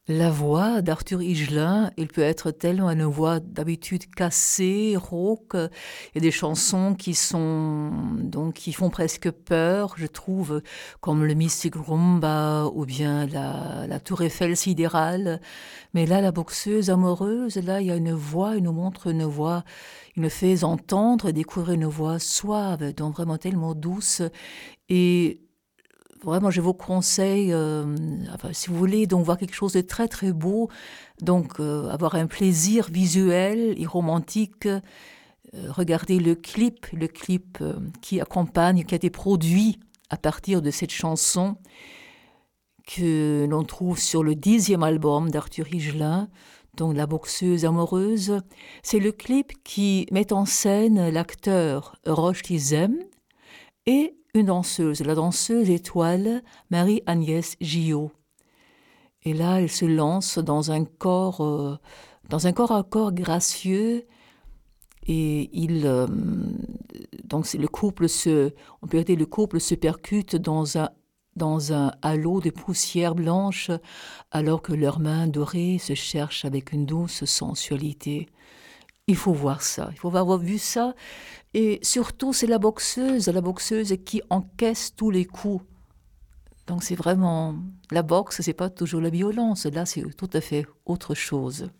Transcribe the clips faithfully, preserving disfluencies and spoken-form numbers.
La voix d'Arthur Higelin, il peut être tellement une voix d'habitude cassée, rauque. Il y a des chansons qui sont donc qui font presque peur, je trouve, comme le Mystic Rumba ou bien la, la Tour Eiffel sidérale. Mais là, la boxeuse amoureuse, là, il y a une voix, il nous montre une voix, il nous fait entendre et découvrir une voix suave, donc vraiment tellement douce. Et vraiment, je vous conseille, euh, enfin, si vous voulez donc voir quelque chose de très très beau, donc euh, avoir un plaisir visuel et romantique, euh, regardez le clip, le clip euh, qui accompagne, qui a été produit à partir de cette chanson que l'on trouve sur le dixième album d'Arthur Higelin, donc La boxeuse amoureuse. C'est le clip qui met en scène l'acteur Roche Tizem et une danseuse, la danseuse étoile Marie-Agnès Gillot. Et là, elle se lance dans un corps, euh, dans un corps à corps gracieux, et il, euh, donc c'est le couple se, on peut dire le couple se percute dans un dans un halo de poussière blanche, alors que leurs mains dorées se cherchent avec une douce sensualité. Il faut voir ça, il faut avoir vu ça. Et surtout, c'est la boxeuse, la boxeuse qui encaisse tous les coups. Donc c'est vraiment... La boxe, c'est pas toujours la violence. Là, c'est tout à fait autre chose.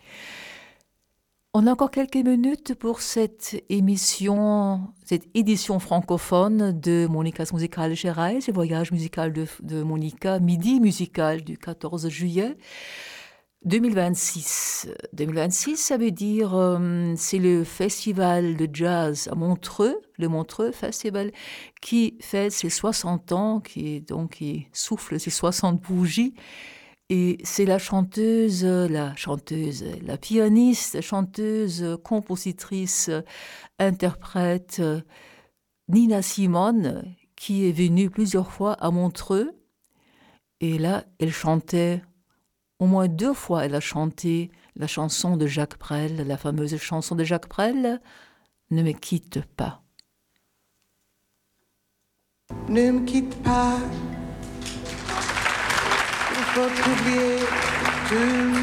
On a encore quelques minutes pour cette émission, cette édition francophone de Monica's Musical Gerais, le voyage musical de, de Monica, midi musical du quatorze juillet. deux mille vingt-six. deux mille vingt-six, ça veut dire, euh, c'est le festival de jazz à Montreux, le Montreux Festival, qui fête ses soixante ans, qui, donc, qui souffle ses soixante bougies. Et c'est la chanteuse, la chanteuse, la pianiste, chanteuse, compositrice, interprète, Nina Simone, qui est venue plusieurs fois à Montreux. Et là, elle chantait... Au moins deux fois, elle a chanté la chanson de Jacques Brel, la fameuse chanson de Jacques Brel, « Ne me quitte pas ». Ne me quitte pas, il faut oublier tout.